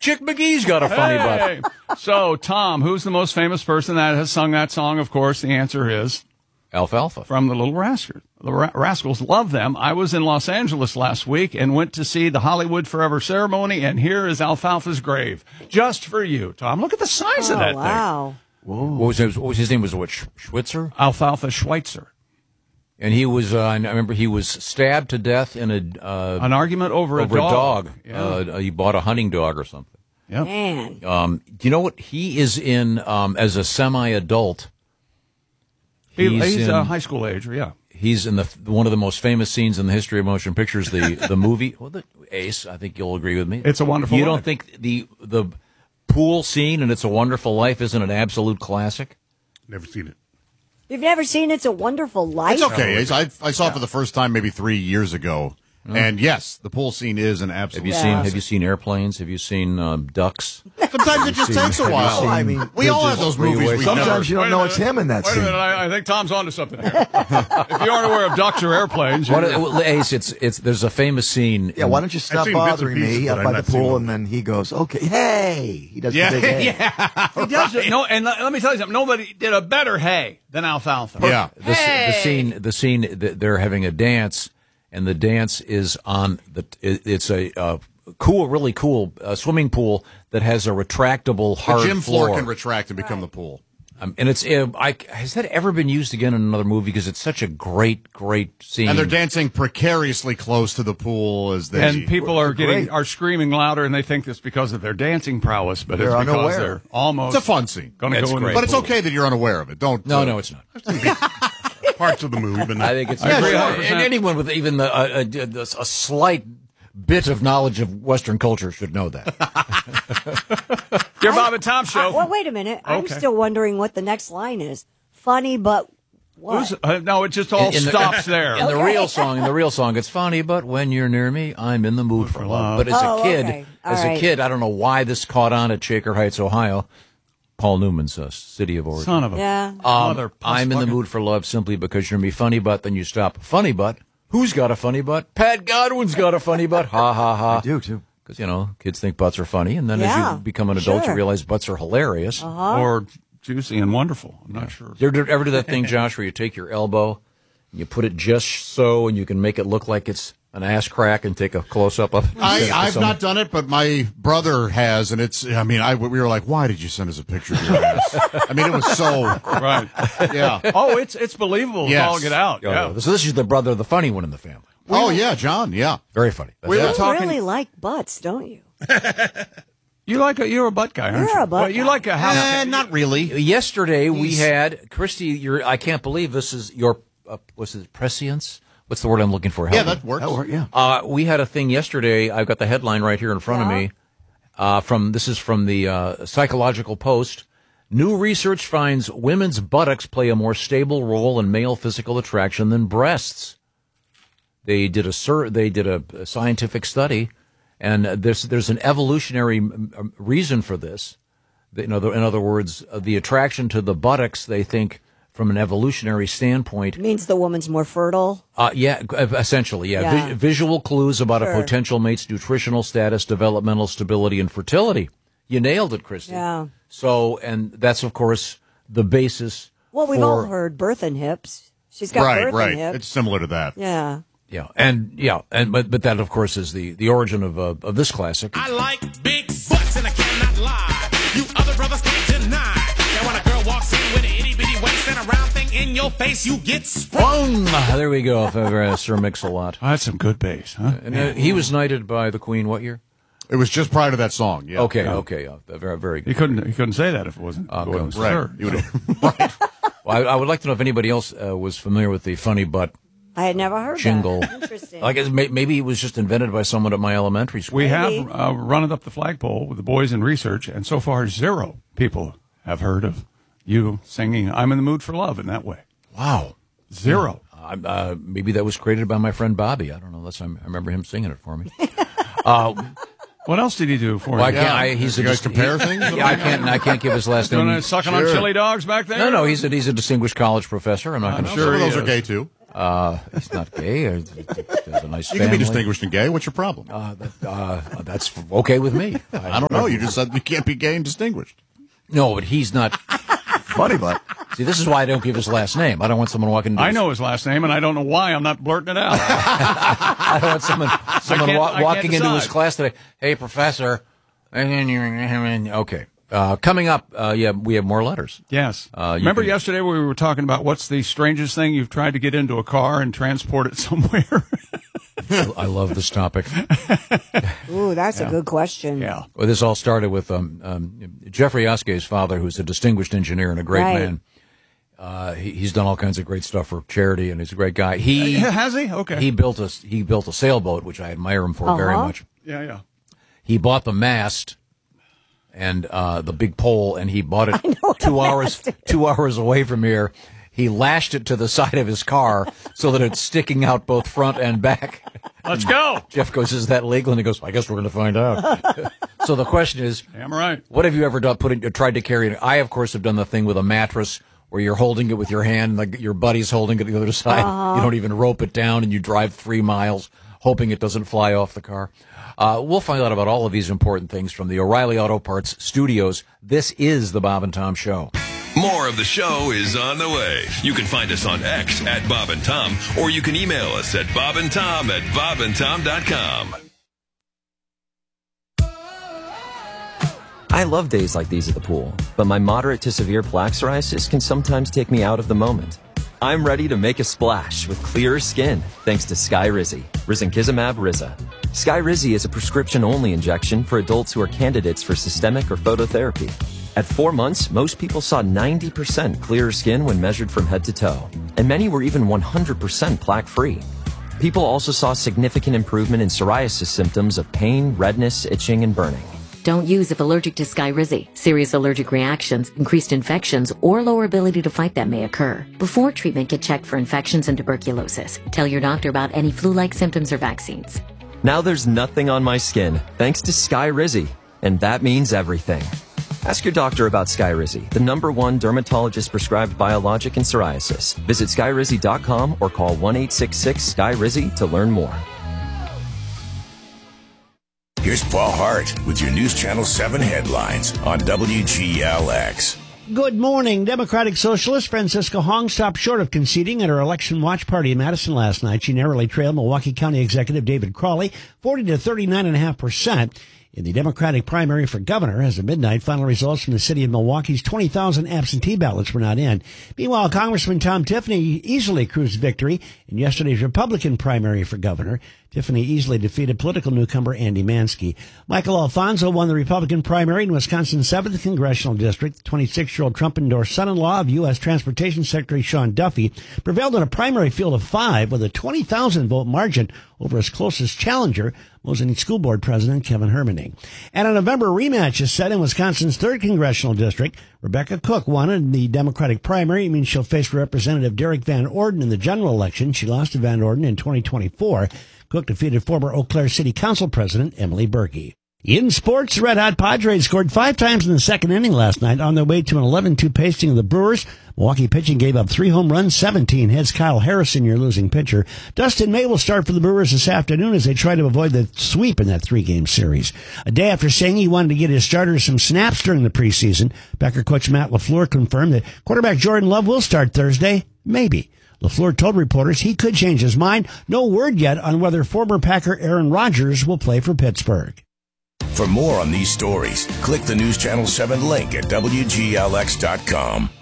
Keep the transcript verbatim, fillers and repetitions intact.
Chick McGee's got a funny Hey. butt. So, Tom, who's the most famous person that has sung that song? Of course, the answer is Alfalfa. from the Little Rascals. The Ra- Rascals love them. I was in Los Angeles last week and went to see the Hollywood Forever ceremony, and here is Alfalfa's grave, just for you, Tom. Look at the size Oh, of that wow. What was his, what was his name? Was what, Sch- Schwitzer? thing. Alfalfa Schweitzer. And he was, uh, I remember he was stabbed to death in a, uh, An argument over, over a dog. dog. Yeah. Uh, he bought a hunting dog or something. Yep. Man. Um, do you know what? He is in, um, as a semi-adult. He, he's in, uh, high school age, yeah. He's in the one of the most famous scenes in the history of motion pictures, the the movie well, the Ace. I think you'll agree with me. It's a Wonderful You Life. don't think the the pool scene in It's a Wonderful Life isn't an absolute classic? Never seen it. You've never seen It's a Wonderful Life? It's okay. It's- I, I saw it for the first time maybe three years ago. And yes, the pool scene is an absolute. Have you Yeah. seen Have you seen Airplanes? Have you seen um, Ducks? Sometimes it just takes a while. I mean, we all have those movies. We sometimes never, you don't Wait a know it's minute. him in that Wait a scene. minute, I, I think Tom's onto something here. If you aren't aware of ducks or airplanes, What, you're- well, Ace, it's it's there's a famous scene. Yeah, in- why don't you stop seen bits and bothering pieces, me but up I've by the not seen pool? all And then he goes, okay, hey. He does Yeah, the big hey. yeah. he does it. No, and let, let me tell you something. Nobody did a better hey than Alfalfa. Yeah. the, the scene the scene that they're having a dance, and the dance is on the it, it's a uh, cool really cool uh, swimming pool that has a retractable The hard gym floor can retract and become the pool. um, and it's uh, I, has that ever been used again in another movie, because it's such a great great scene. And they're dancing precariously close to the pool as they. And people are getting Great. are screaming louder, and they think it's because of their dancing prowess, but They're it's because unaware. they're almost It's a fun scene. going to It's go in great. the But it's pool. okay that you're unaware of it. Don't. no uh, no it's not. Parts of the movie, but not. I think it's I agree Yeah, one hundred percent. and anyone with even the, uh, a, a, a slight bit of knowledge of Western culture should know that. Your Bob and Tom show. Uh, well, wait a minute. I'm Okay. still wondering what the next line is. Funny, but what? Who's- uh, no, it just all In- in the- stops there. In the Okay. real song, in the real song, it's funny, but when you're near me, I'm in the mood for love. But as Oh, a kid, okay. All as a right. kid, I don't know why this caught on at Shaker Heights, Ohio. Paul Newman's uh, city of origin. Son of a Yeah. Um, mother. I'm in the fucking- mood for love simply because you're me funny butt. Then you stop. Funny butt. Who's got a funny butt? Pat Godwin's got a funny butt. Ha ha ha. I do, too. Because, you know, kids think butts are funny, and then as Yeah, you become an adult, sure. you realize butts are hilarious. or juicy and wonderful. I'm not sure. You ever, ever do that thing, Josh, where you take your elbow and you put it just so, and you can make it look like it's an ass crack, and take a close up of it? I, I've not done it, but my brother has, and it's. I mean, I we were like, why did you send us a picture of your ass? I mean, it was so. Right. Yeah. Oh, it's it's believable. It's Yes. all get out. Oh, Yeah. So this is the brother, the funny one in the family. Oh yeah, John. Yeah. Very funny. That's We it. were You talking. really like butts, don't you? You like a you're a butt guy, aren't You're you? a butt Well, you guy. like a house. Eh, not really. Yesterday we He's- had Christy. You're, I can't believe this is your. Uh, what's it? Prescience. What's the word I'm looking for? Help Yeah, me. that works. That worked, yeah. Uh, we had a thing yesterday. I've got the headline right here in front of Yeah. me. Uh, from this is from the uh, Psychological Post. New research finds women's buttocks play a more stable role in male physical attraction than breasts. They did a sur- they did a, a scientific study, and there's there's an evolutionary m- m- reason for this. The- In other in other words, uh, the attraction to the buttocks, they think, from an evolutionary standpoint, Means the woman's more fertile. uh, yeah, g- essentially, yeah. Yeah. Vi- visual clues about Sure. a potential mate's nutritional status, developmental stability, and fertility. You nailed it, Christy. Yeah. So, and that's, of course, the basis Well, we've for, all heard birth and hips. She's got Right, birth right. and hips. It's similar to that. Yeah. yeah, and, yeah, and, but, but that, of course, is the, the origin of, uh, of this classic. I like big butts and I cannot lie. You other brothers can't deny. Now when a girl walks in with an itty bitty waist and a round thing in your face, you get sprung. Boom! There we go, uh, Sir Mix-a-Lot. Oh, that's some good bass, huh? And uh, he was knighted by the Queen what year? It was just prior to that song. Yeah. Okay, okay, uh, very, very He good. couldn't he couldn't say that if it wasn't. Oh, if it wasn't good. Right. Sir. You would- Well, I, I would like to know if anybody else uh, was familiar with the funny butt I had never heard jingle. that. Interesting. I guess may, maybe it was just invented by someone at my elementary school. We Maybe. have uh, run it up the flagpole with the boys in research, and so far zero people have heard of you singing "I'm in the Mood for Love" in that way. Wow. Zero. Uh, uh, maybe that was created by my friend Bobby. I don't know. Unless I'm, I remember him singing it for me. uh, What else did he do for well, I you? can't. I, he's You a guys dis- compare he- things? Yeah, I can't. I can't give his last Doing name. a sucking on chili dogs back there? No, no. He's a he's a distinguished college professor. I'm not going to Some sure of he those are is. gay too. Uh, he's not gay. He has a nice You family. can be distinguished and gay. What's your problem? Uh, that, uh, that's okay with me. I, I don't know. You just said you can't be gay and distinguished. No, but he's not. Funny, but See, this is why I don't give his last name. I don't want someone walking into I his- know his last name, and I don't know why I'm not blurting it out. I don't want someone, someone can't- wa- I can't walking into his decide. class today. Hey, professor. Okay. Uh, coming up, uh, yeah, we have more letters. Yes. Uh, you Remember can- yesterday we were talking about what's the strangest thing you've tried to get into a car and transport it somewhere? I love this topic. Ooh, that's a good question. Yeah. Well, this all started with um, um, Jeffrey Oske's father, who's a distinguished engineer and a great Right. man. Uh, he, he's done all kinds of great stuff for charity, and he's a great guy. He Has he? Okay. he built a he built a sailboat, which I admire him for very Uh-huh. much. yeah, yeah. He bought the mast and uh, the big pole, and he bought it two hours two hours away from here. He lashed it to the side of his car so that it's sticking out both front and back. Let's go. Jeff goes, "Is that legal?" And he goes, "I guess we're going to find out." So the question is, Damn right. what have you ever done? Put it, tried to carry it? I, of course, have done the thing with a mattress where you're holding it with your hand, like your buddy's holding it the other side. You don't even rope it down, and you drive three miles hoping it doesn't fly off the car. Uh, we'll find out about all of these important things from the O'Reilly Auto Parts studios. This is the Bob and Tom Show. More of the show is on the way. You can find us on X at Bob and Tom, or you can email us at bob and tom at bob and tom dot com. I love days like these at the pool, but my moderate to severe plaque psoriasis can sometimes take me out of the moment. I'm ready to make a splash with clearer skin thanks to Skyrizi, Risankizumab Riza. Skyrizi is a prescription-only injection for adults who are candidates for systemic or phototherapy. At four months, most people saw ninety percent clearer skin when measured from head to toe, and many were even one hundred percent plaque-free. People also saw significant improvement in psoriasis symptoms of pain, redness, itching, and burning. Don't use if allergic to Skyrizi. Serious allergic reactions, increased infections, or lower ability to fight them may occur. Before treatment, get checked for infections and tuberculosis. Tell your doctor about any flu-like symptoms or vaccines. Now there's nothing on my skin thanks to Skyrizi, and that means everything. Ask your doctor about Skyrizi, the number one dermatologist-prescribed biologic in psoriasis. Visit skyrizi dot com or call one eight six six S K Y R I Z I to learn more. Here's Paul Hart with your News Channel seven headlines on W G L X. Good morning. Democratic Socialist Francisca Hong stopped short of conceding at her election watch party in Madison last night. She narrowly trailed Milwaukee County Executive David Crawley, forty to thirty-nine point five percent. In the Democratic primary for governor, as of midnight, final results from the city of Milwaukee's twenty thousand absentee ballots were not in. Meanwhile, Congressman Tom Tiffany easily cruised victory in yesterday's Republican primary for governor. Tiffany easily defeated political newcomer Andy Mansky. Michael Alfonso won the Republican primary in Wisconsin's seventh Congressional District. The twenty-six-year-old Trump-endorsed son-in-law of U S Transportation Secretary Sean Duffy prevailed in a primary field of five with a twenty thousand vote margin over his closest challenger, Mosinee School Board President Kevin Hermaning. And a November rematch is set in Wisconsin's third Congressional District. Rebecca Cook won in the Democratic primary. It means she'll face Representative Derek Van Orden in the general election. She lost to Van Orden in twenty twenty-four. Cook defeated former Eau Claire City Council President Emily Berkey. In sports, the Red Hot Padres scored five times in the second inning last night on their way to an eleven two pasting of the Brewers. Milwaukee pitching gave up three home runs, seventeen hits. Kyle Harrison, your losing pitcher. Dustin May will start for the Brewers this afternoon as they try to avoid the sweep in that three-game series. A day after saying he wanted to get his starters some snaps during the preseason, Packer coach Matt LaFleur confirmed that quarterback Jordan Love will start Thursday. Maybe. LaFleur told reporters he could change his mind. No word yet on whether former Packer Aaron Rodgers will play for Pittsburgh. For more on these stories, click the News Channel seven link at W G L X dot com.